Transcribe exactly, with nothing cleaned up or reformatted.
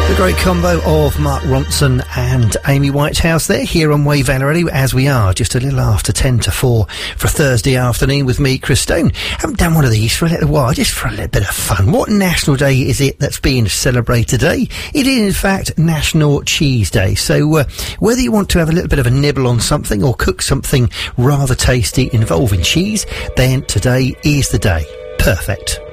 The great combo of Mark Ronson and Amy Whitehouse there here on Wave Valerie, as we are just a little after ten to four for a Thursday afternoon with me, Chris Stone. I haven't done one of these for a little while, just for a little bit of fun. What national day is it that's being celebrated today? It is in fact National Cheese Day. So uh, whether you want to have a little bit of a nibble on something or cook something rather tasty involving cheese, then today is the day. Perfect.